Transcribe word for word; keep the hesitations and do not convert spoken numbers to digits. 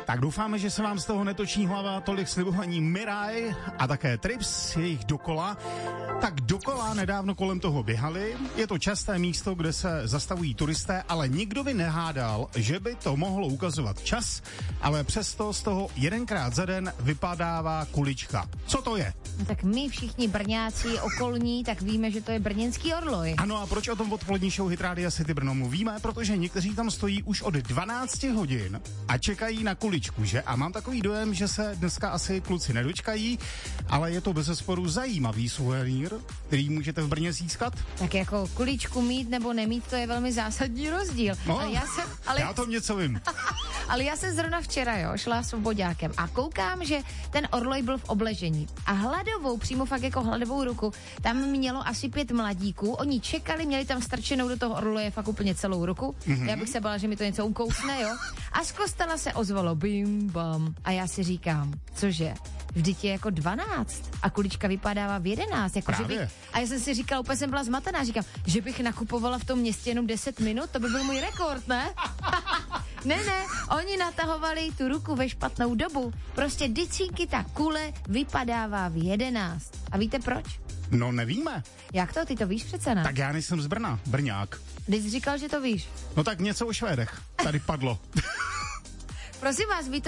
Tak doufáme, že se vám z toho netočí hlava. Tolik slibovaní Mirai a také Trips, jejich dokola. Tak dokola nedávno kolem toho běhali. Je to časté místo, kde se zastavují turisté, ale nikdo by nehádal, že by to mohlo ukazovat čas, ale přesto z toho jedenkrát za den vypadává kulička. Co to je? No tak my všichni Brňáci okolní, tak víme, že to je brněnský orloj. Ano, a proč o tom odpolední show Hit Rádia City Brno mluvíme? Protože někteří tam stojí už od dvanáct hodin a čekají na kuličku, že? A mám takový dojem, že se dneska asi kluci nedočkají, ale je to bezesporu zajímavý suvenýr, který můžete v Brně získat. Tak jako kuličku mít nebo nemít, to je velmi zásadní rozdíl. No, ale já, jsem, ale... já o tom něco vím. Ale já jsem zrovna včera, jo, šla svoboďákem a koukám, že ten orloj byl v obležení. A hladovou, přímo fakt jako hladovou ruku, tam mělo asi pět mladíků. Oni čekali, měli tam strčenou do toho orloje fakt úplně celou ruku. Mm-hmm. Já bych se bála, že mi to něco ukousne, jo. A z kostela se ozvalo bim bam. A já si říkám, cože? Vždyť je jako dvanáct a kulička vypadává v jedenáct. Jako, že bych, a já jsem si říkala, úplně jsem byla zmatená, říkám, že bych nakupovala v tom městě jenom deset minut, to by byl můj rekord, ne? ne, ne, oni natahovali tu ruku ve špatnou dobu. Prostě dycinky, ta kule vypadává v jedenáct. A víte proč? No nevíme. Jak to? Ty to víš přece, ne? Tak já nejsem z Brna, Brňák. Ty jsi říkal, že to víš. No tak něco o Švédech tady padlo. Prosím vás, vy to